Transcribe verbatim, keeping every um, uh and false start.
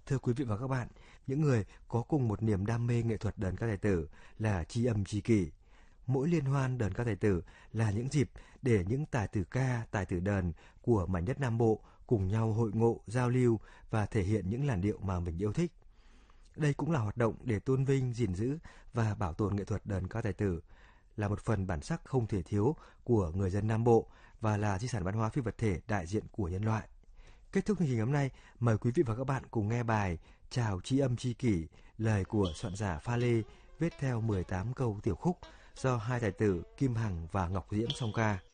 Thưa quý vị và các bạn, những người có cùng một niềm đam mê nghệ thuật đờn ca tài tử là tri âm tri kỷ. Mỗi liên hoan đờn ca tài tử là những dịp để những tài tử ca, tài tử đờn của mảnh đất Nam Bộ cùng nhau hội ngộ, giao lưu và thể hiện những làn điệu mà mình yêu thích. Đây cũng là hoạt động để tôn vinh, gìn giữ và bảo tồn nghệ thuật đờn ca tài tử, là một phần bản sắc không thể thiếu của người dân Nam Bộ và là di sản văn hóa phi vật thể đại diện của nhân loại. Kết thúc chương trình hôm nay, mời quý vị và các bạn cùng nghe bài Chào tri âm tri kỷ, lời của soạn giả Pha Lê, viết theo mười tám câu tiểu khúc do hai tài tử Kim Hằng và Ngọc Diễm song ca.